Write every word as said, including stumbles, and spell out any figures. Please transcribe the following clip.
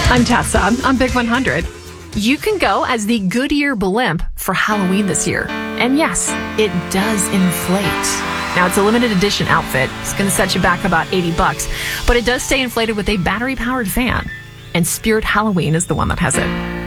I'm Tessa. I'm Big one hundred. You can go as the Goodyear blimp for Halloween this year. And yes, it does inflate. Now, it's a limited edition outfit. It's going to set you back about eighty bucks, but it does stay inflated with a battery-powered fan. And Spirit Halloween is the one that has it.